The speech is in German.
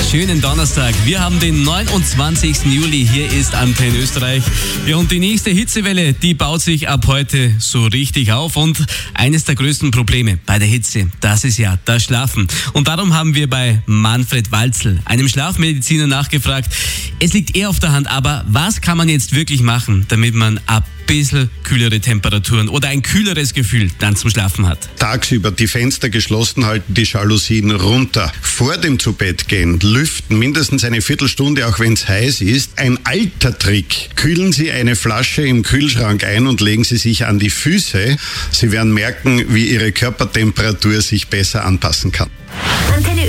schönen Donnerstag. Wir haben den 29. Juli. Hier ist Antenne Österreich. Ja, und die nächste Hitzewelle, die baut sich ab heute so richtig auf. Und eines der größten Probleme bei der Hitze, das ist ja das Schlafen. Und darum haben wir bei Manfred Walzl, einem Schlafmediziner, nachgefragt. Es liegt eher auf der Hand, aber was kann man jetzt wirklich machen, damit man ein bisschen kühlere Temperaturen oder ein kühleres Gefühl dann zum Schlafen hat? Tagsüber die Fenster geschlossen halten, die Jalousien runter. Vor dem Zubettgehen lüften, mindestens eine Viertelstunde, auch wenn es heiß ist. Ein alter Trick. Kühlen Sie eine Flasche im Kühlschrank ein und legen Sie sich an die Füße. Sie werden merken, wie Ihre Körpertemperatur sich besser anpassen kann. Antenne